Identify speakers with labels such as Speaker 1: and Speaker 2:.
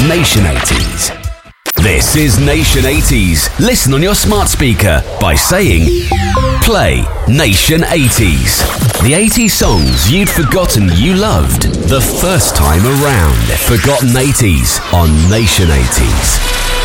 Speaker 1: Nation 80s. This is Nation 80s. Listen on your smart speaker by saying, play Nation 80s. The 80s songs you'd forgotten you loved the first time around. Forgotten 80s on Nation 80s.